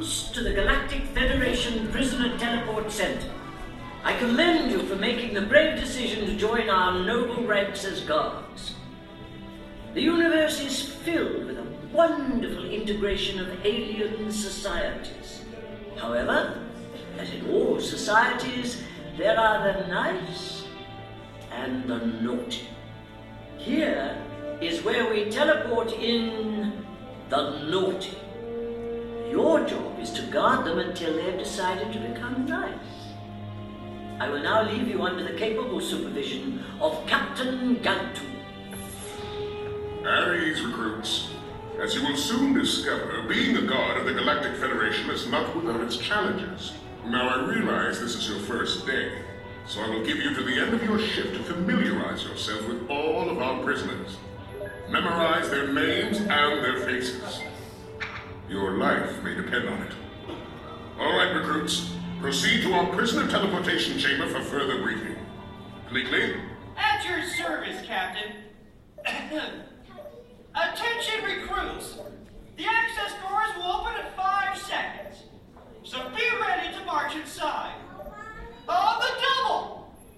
recruits to the Galactic Federation Prisoner Teleport Center. I commend you for making the brave decision to join our noble ranks as guards. The universe is filled with a wonderful integration of alien societies. However, as in all societies, there are the nice and the naughty. Here is where we teleport in the naughty. Your job is to guard them until they've decided to become nice. I will now leave you under the capable supervision of Captain Gantu. At ease, recruits. As you will soon discover, being a guard of the Galactic Federation is not without its challenges. Now, I realize this is your first day, so I will give you to the end of your shift to familiarize yourself with all of our prisoners. Memorize their names and their faces. Your life may depend on it. All right, recruits. Proceed to our prisoner teleportation chamber for further briefing. Cleekly? At your service, Captain. Attention, recruits. The access doors will open in 5 seconds. So be ready to march inside. On the double!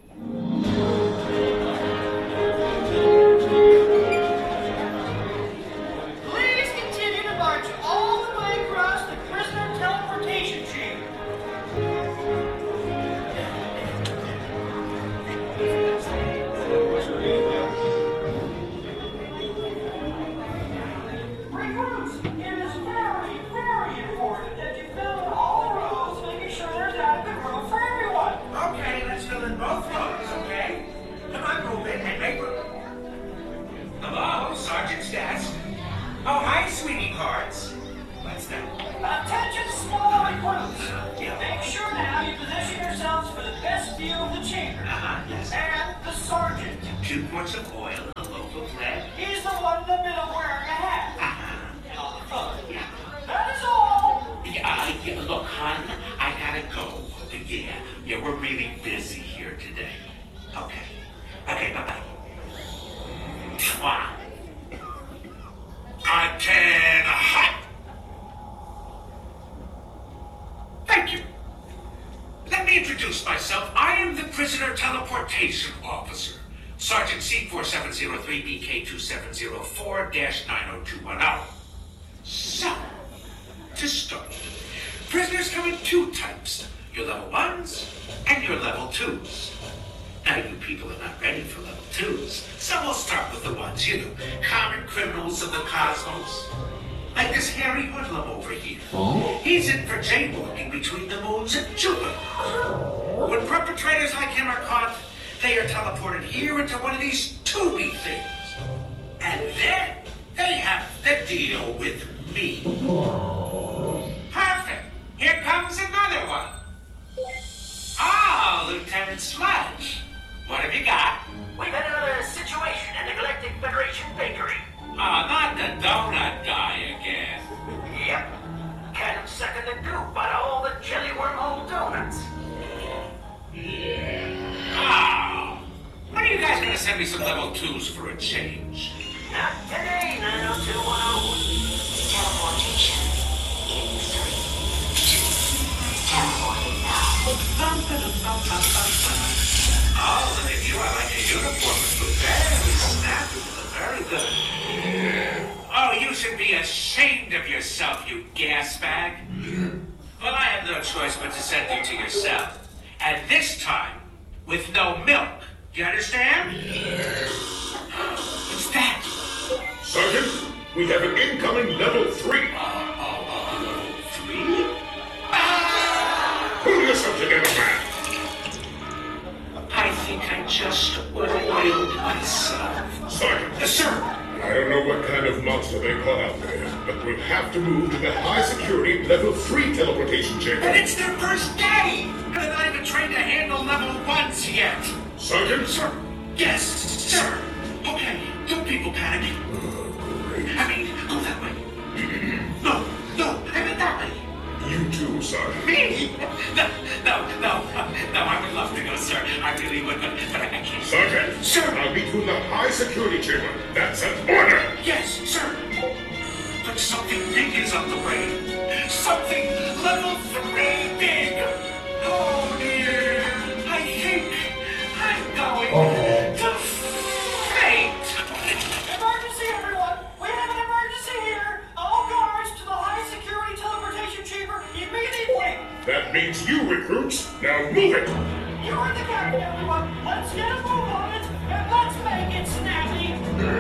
Please continue to march all the way across the prisoner teleportation chamber. Recruits, it is very, very important that you fill in all the rows, making sure there's adequate room for everyone. Okay, let's fill in both rows, okay? Come on, move in and make room. Hello, Sergeant's desk. Oh, hi, sweetie hearts. What's that? Attention, small recruits. Yeah. Make sure now you position yourselves for the best view of the chamber. Yes. And the sergeant. 2 quarts of oil, a loaf of lead. He's the one in the middle wearing a hat. And on the front. Yeah. That is all. Yeah, look, hon, I gotta go. Yeah, we're really busy here today. Okay, bye-bye. Mwah. Content hot. Thank you. Let me introduce myself. I am the prisoner teleportation officer, Sergeant C4703BK2704-90210. So, to start, prisoners come in 2 types, your level 1s and your level 2s. Now, you people are not ready for level 2s, so we'll start with the 1s, common criminals of the cosmos. Like this hairy hoodlum over here. He's in for jaywalking between the moons of Jupiter. When perpetrators like him are caught, they are teleported here into one of these tubey things. And then they have to deal with me. Perfect. Here comes another one. Ah, Lieutenant Sludge. What have you got? We've had another situation in the Galactic Federation bakery. Not the donut guy again. Yep. Can't suck the goop out of all the jelly wormhole donuts. Oh. When are you guys gonna send me some level 2s for a change? Not today, 90210. Teleportation in 3, 2, teleporting now. Oh, look at you. I like your uniform. It's very snappy. Very good. Oh, you should be ashamed of yourself, you gas bag. Well, I have no choice but to send you to yourself. And this time, with no milk. Do you understand? What's that? Sergeant, we have an incoming level 3. 3? Pull yourself together, man. I think I just oiled myself. Sergeant. Yes, sir. I don't know what kind of monster they caught out there, but we'll have to move to the high-security level 3 teleportation chamber. And it's their first day! And they're not even trained to handle level 1s yet. Sergeant? Sir. Yes, sir. Okay, don't people panic. I mean, go that way. No, I meant that way. You too, Sergeant. Me? No, I would love to go, sir. I really would, but I can't. Sergeant? Sir. I'll meet you in the high-security chamber. That's an order! Yes, sir. But something big is on the way. Something That means you, recruits. Now move it! You're the captain, everyone. Let's get a move on it, and let's make it snappy.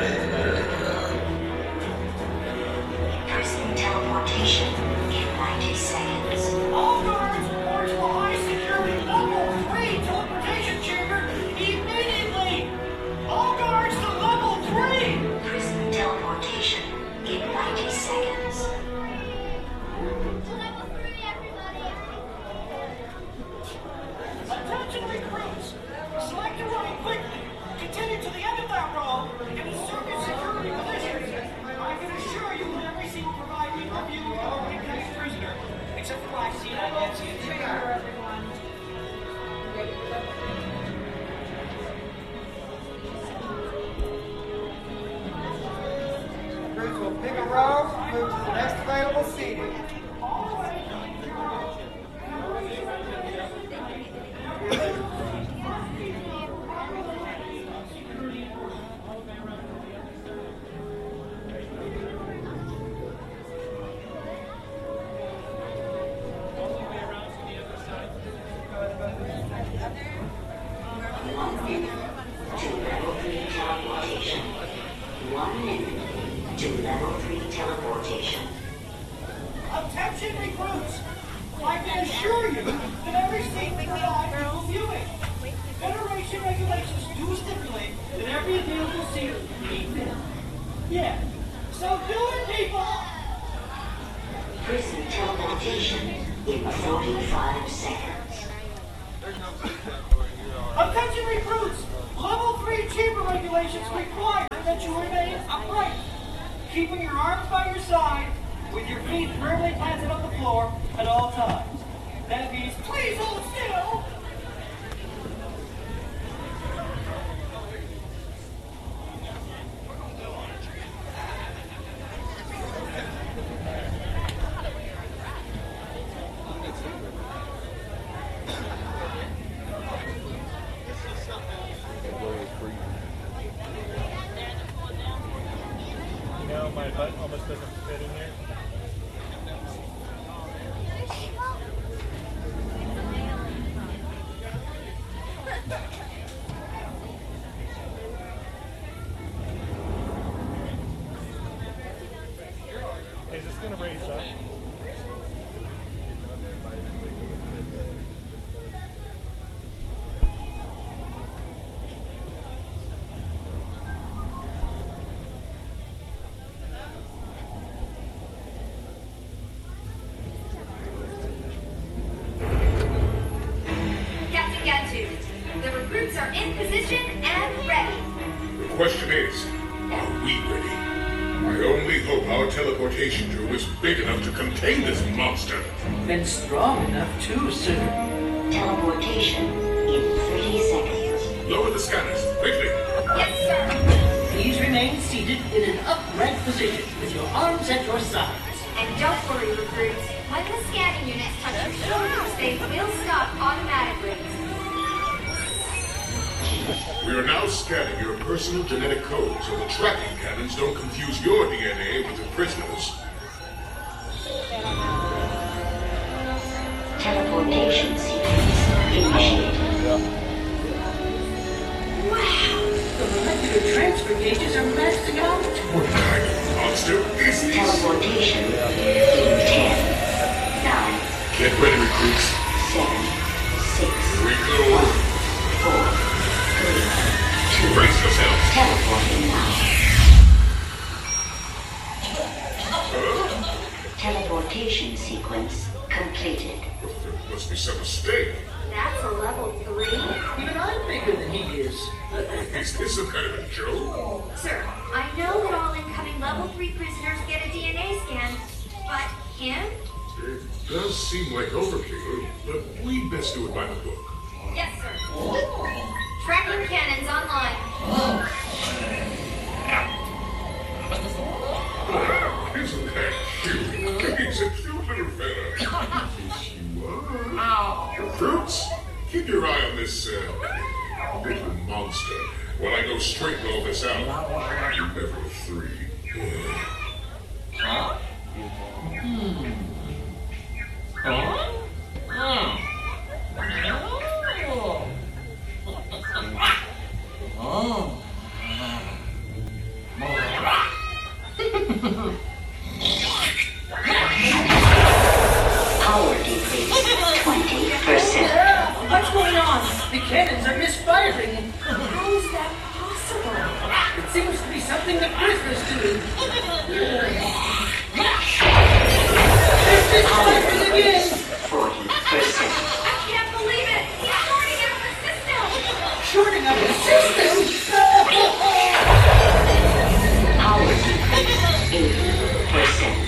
Prison teleportation in 90 seconds. All guards report to the high security level 3 teleportation chamber immediately. All guards to level 3. Prison teleportation in 90 seconds. Attention recruits! Select your running quickly. Continue to the end of that row and assume your security positions. I can assure you that every seat will provide you with a view of our incoming prisoner. Except for my seat, I can't see it. Recruits will pick a row, move to the next available seating. Teleportation. 1 minute to level 3 teleportation. Attention recruits! I can assure you that every seat will provide equal viewing. Federation regulations do stipulate that every available seat be filled. Yeah, so do it, people! Prison teleportation in 45 seconds. Attention recruits! Level 3 chamber regulations require that you remain upright, keeping your arms by your side, with your feet firmly planted on the floor at all times. That means please hold still! No, my butt almost doesn't fit in here. Is this gonna raise up? Captain Gantu, the recruits are in position and ready. The question is, are we ready? I only hope our teleportation tube is big enough to contain this monster. And strong enough too, sir. Teleportation in 30 seconds. Lower the scanners, quickly. Yes, sir. Please remain seated in an upright position with your arms at your sides. And don't worry, recruits. When the scanning units touch your shoulders, they will stop automatically. We are now scanning your personal genetic code so the tracking cannons don't confuse your DNA with the prisoners. Teleportation sequence initiated. Wow! The molecular transfer gauges are maxing out. What kind of monster is this? Teleportation in 10, 9, Get ready, recruits. 7, 6, Here we go. 4, 3, 2, Brace yourselves. teleporting now. Teleportation sequence completed. There must be some mistake. That's a level 3. Even I'm bigger than he is. Is this some kind of a joke? Sir, I know that all incoming level 3 prisoners get a DNA scan, but him? It does seem like overkill, but we'd best do it by the book. Yes, sir. Tracking cannons online. Oh, isn't that cute? He's a cute little fella. Yes, you are. Recruits, keep your eye on this little monster while I go straighten all this out. Level 3. nothing the prisoners do. Again. 40%. I can't believe it! He's shorting Shorting out the system! up the system? Power decrease 80%.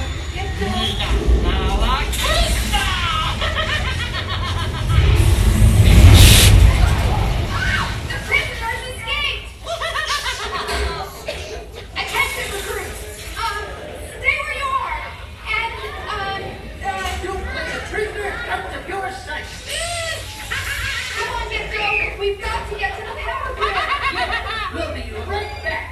The prisoners escaped! Attention recruits! Stay where you are! And, Don't let the prisoner out of your sight. come on, get going! We've got to get to the power grid! We'll be right back.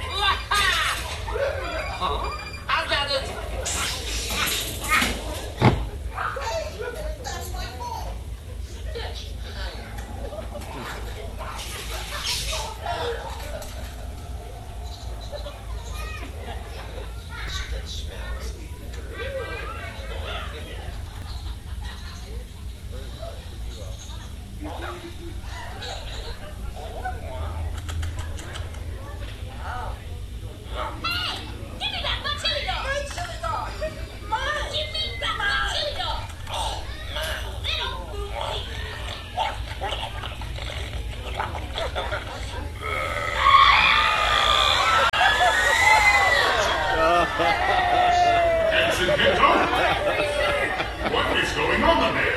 Ensign Victor! What is going on there?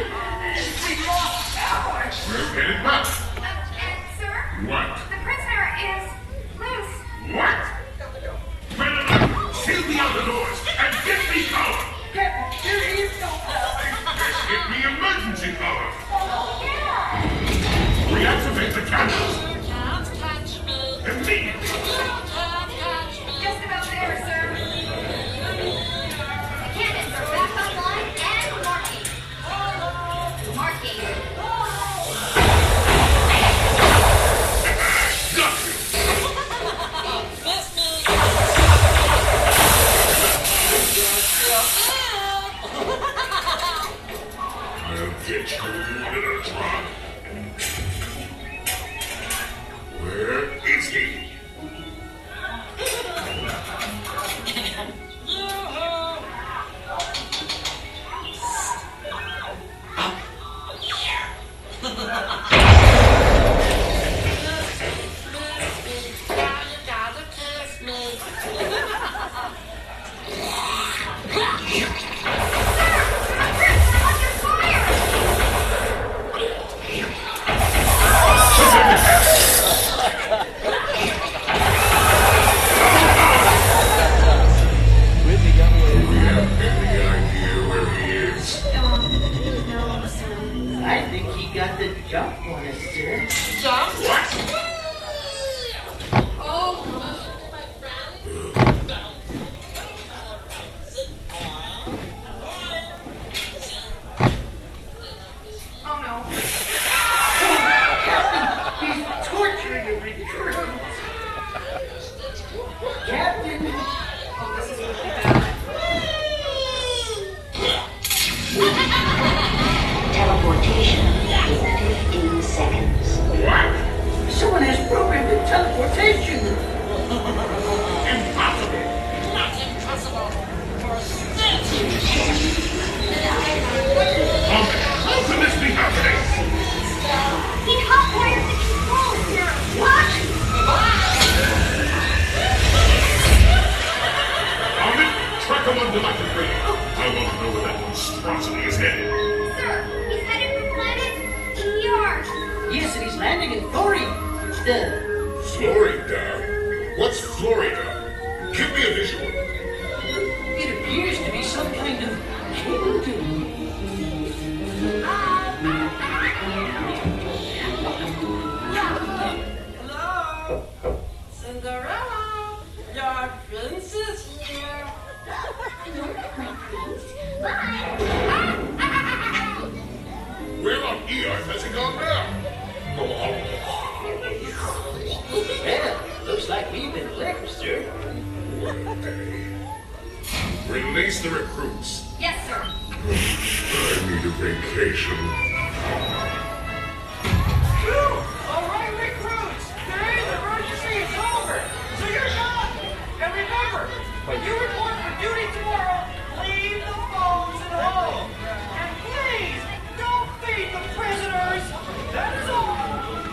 We'll get it back. Sir? What? The prisoner is loose. What? Well, seal the outer doors and get me power! Captain, there is no power. Let's get me emergency power! Yeah. Reactivate the cannons! Can't catch me. Immediately! Can't catch me. Just about there, sir. Cannons are back online and marking. Marking. Got you! Miss me. I'll get you, little drop. Where is he? Gotta kiss me. Do we have any idea where he is? No, sir. I think he got the jump on us, sir. Jump. What? Oh, my friend. Oh, no. He's torturing the recruits. Captain, Oh, this is looking bad. Teleportation in 15 seconds. What? someone has programmed the teleportation. Impossible! Not impossible. For snitch. How can this be happening? He hotwired the controls here. What? Found it? Track him under my debris. I want to know where that monstrosity is headed. Sir, he's headed for planet ER. Yes, and he's landing in Florida. Florida? What's Florida? Give me a visual. It appears to be some kind of kingdom. Hello. Cinderella. Your prince is here. Where on Earth has he gone now? Well, looks like we've been licked, sir. What a day. Release the recruits. Yes, sir. I need a vacation. All right, recruits. Today's emergency is over. So you're not When you report for duty tomorrow, leave the phones at home.